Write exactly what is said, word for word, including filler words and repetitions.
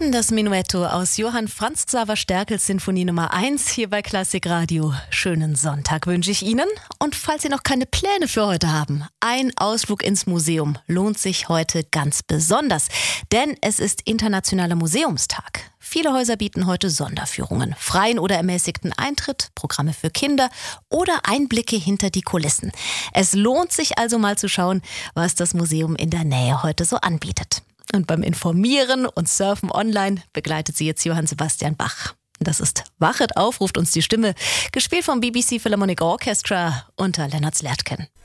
hörten das Menuetto aus Johann Franz Xaver Sterkels Sinfonie Nummer eins hier bei Klassik Radio. Schönen Sonntag wünsche ich Ihnen. Und falls Sie noch keine Pläne für heute haben, ein Ausflug ins Museum lohnt sich heute ganz besonders. Denn es ist Internationaler Museumstag. Viele Häuser bieten heute Sonderführungen, freien oder ermäßigten Eintritt, Programme für Kinder oder Einblicke hinter die Kulissen. Es lohnt sich also mal zu schauen, was das Museum in der Nähe heute so anbietet. Und beim Informieren und Surfen online begleitet Sie jetzt Johann Sebastian Bach. Das ist Wachet auf, ruft uns die Stimme, gespielt vom B B C Philharmonic Orchestra unter Leonard Slatkin.